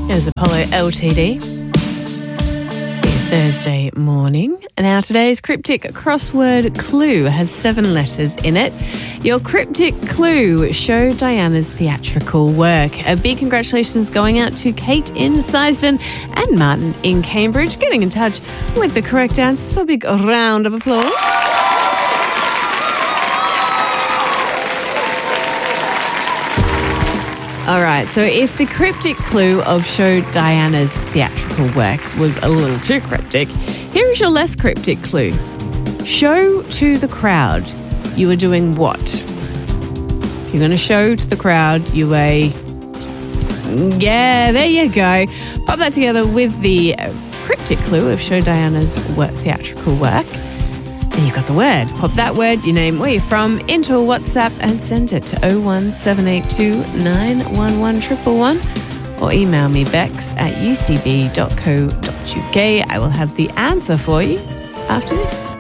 There's Apollo Ltd. Thursday morning. Now today's cryptic crossword clue has 7 letters in it. Your cryptic clue: show Diana's theatrical work. A big congratulations going out to Kate in Sizedon and Martin in Cambridge, getting in touch with the correct answer. So a big round of applause. All right, so if the cryptic clue of show Diana's theatrical work was a little too cryptic, here is your less cryptic clue. Show to the crowd you are doing what? You're going to show to the crowd you are... Yeah, there you go. Pop that together with the cryptic clue of show Diana's theatrical work. And you've got the word. Pop that word, your name, where you're from, into a WhatsApp and send it to 01782 911 111 or email me bex@ucb.co.uk. I will have the answer for you after this.